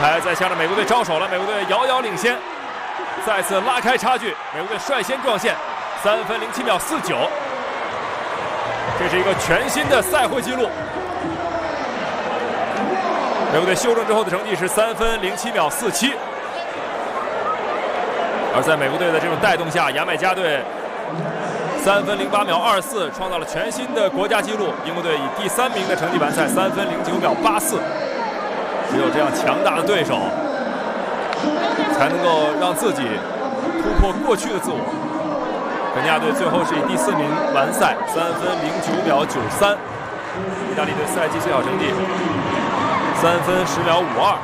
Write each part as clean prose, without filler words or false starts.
台在向着美国队招手了，美国队遥遥领先，再次拉开差距，美国队率先撞线，3分07秒49，这是一个全新的赛会纪录。美国队修正之后的成绩是3分07秒47，而在美国队的这种带动下，牙买加队3分08秒24，创造了全新的国家纪录。英国队以第3名的成绩完赛，3分09秒84。只有这样强大的对手，才能够让自己突破过去的自我。肯尼亚队最后是以第4名完赛，3分09秒93。意大利队赛季最好成绩3分10秒52。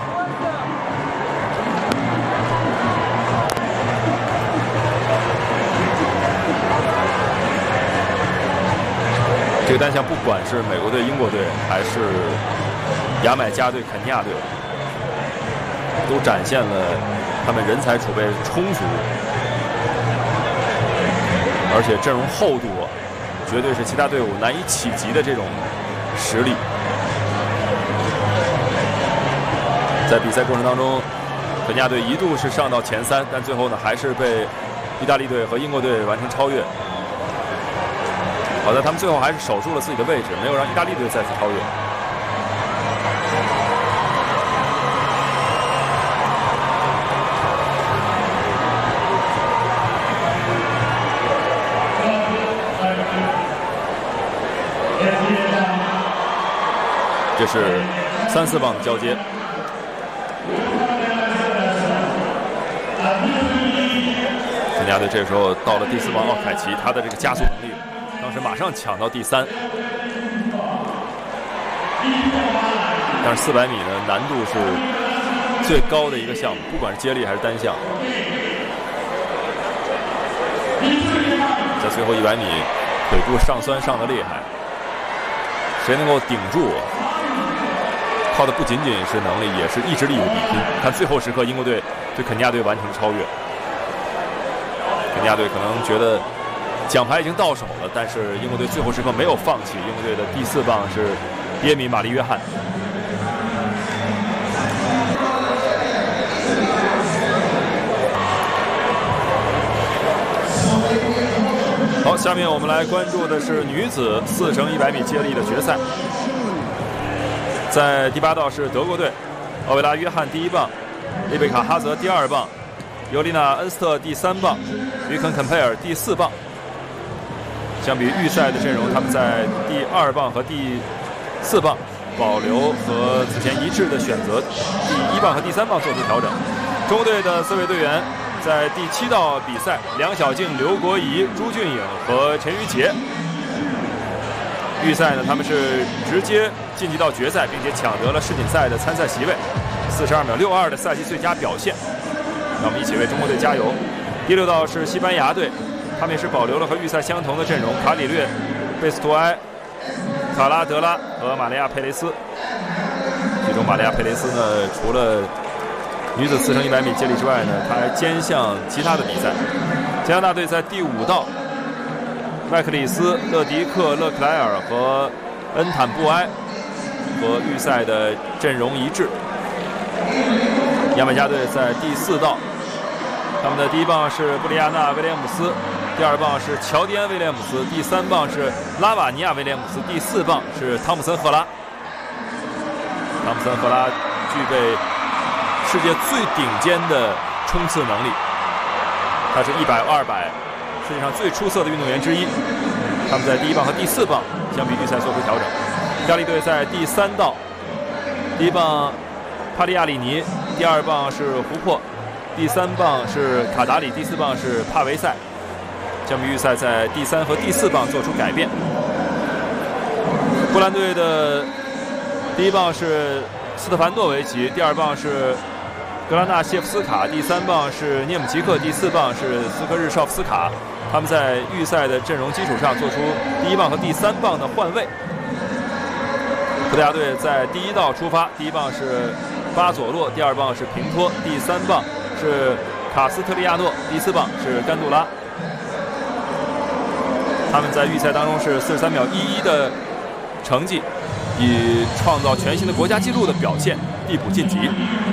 这个单项不管是美国队、英国队，还是牙买加队、肯尼亚队，都展现了他们人才储备充足，而且阵容厚度绝对是其他队伍难以企及的这种实力。在比赛过程当中，肯尼亚队一度是上到前3，但最后呢还是被意大利队和英国队完成超越。好在他们最后还是守住了自己的位置，没有让意大利队再次超越。这是3、4棒的交接。肯尼亚队这个时候到了第4棒奥凯奇，他的这个加速能力，当时马上抢到第3。但是400米呢，难度是最高的一个项目，不管是接力还是单项。在最后100米，腿部上酸上的厉害，谁能够顶住？靠的不仅仅是能力，也是意志力的比拼。看最后时刻，英国队对肯尼亚队完成超越。肯尼亚队可能觉得奖牌已经到手了，但是英国队最后时刻没有放弃。英国队的第4棒是耶米·玛丽·约翰。好，下面我们来关注的是女子4乘100米接力的决赛。在第8道是德国队，奥维拉·约翰第1棒，丽贝卡·哈泽第2棒，尤丽娜·恩斯特第3棒，于肯·肯佩尔第4棒。相比预赛的阵容，他们在第2棒和第4棒保留和此前一致的选择，第1棒和第3棒做出调整。中国队的4位队员在第7道比赛，梁晓静、刘国怡、朱俊颖和陈瑜杰。预赛呢，他们是直接晋级到决赛，并且抢得了世锦赛的参赛席位，42秒62的赛季最佳表现。让我们一起为中国队加油。第6道是西班牙队，他们也是保留了和预赛相同的阵容，卡里略、贝斯托埃、卡拉德拉和玛利亚·佩雷斯。其中玛利亚·佩雷斯呢，除了女子4乘100米接力之外呢，她还兼项其他的比赛。加拿大队在第5道，麦克里斯、勒迪克、勒克莱尔和恩坦布埃和预赛的阵容一致。牙买加队在第4道，他们的第1棒是布里亚纳·威廉姆斯，第2棒是乔迪安·威廉姆斯，第3棒是拉瓦尼亚·威廉姆斯，第4棒是汤姆森·赫拉。汤姆森·赫拉具备世界最顶尖的冲刺能力，他是100、200世界上最出色的运动员之一。他们在第1棒和第4棒相比预赛做出调整。意大利队在第3道，第1棒帕利亚里尼，第2棒是胡珀，第3棒是卡达里，第4棒是帕维塞。相比预赛，在第3和第4棒做出改变。波兰队的第1棒是斯特凡诺维奇，第2棒是格拉纳谢夫斯卡，第3棒是涅姆齐克，第4棒是斯科日绍夫斯卡。他们在预赛的阵容基础上做出第1棒和第3棒的换位。葡萄牙队在第1道出发，第1棒是巴佐洛，第2棒是平托，第3棒是卡斯特利亚诺，第4棒是甘杜拉。他们在预赛当中是43秒11的成绩，以创造全新的国家纪录的表现递补晋级。